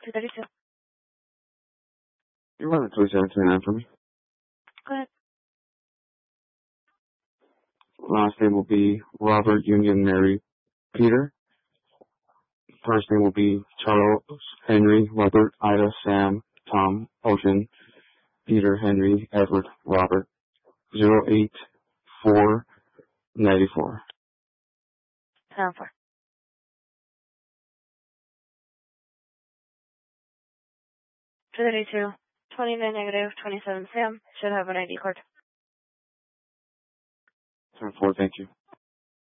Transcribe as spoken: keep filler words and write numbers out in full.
two thirty-two. You run it twenty-seven twenty-nine for me. Go ahead. Last name will be Robert Union Mary Peter. First name will be Charles Henry Robert Ida Sam Tom Ocean Peter Henry Edward Robert zero eight four ninety four. Sound four. two thirty-two. twenty-nine negative twenty-seven Sam should have an I D card. Turn four, thank you.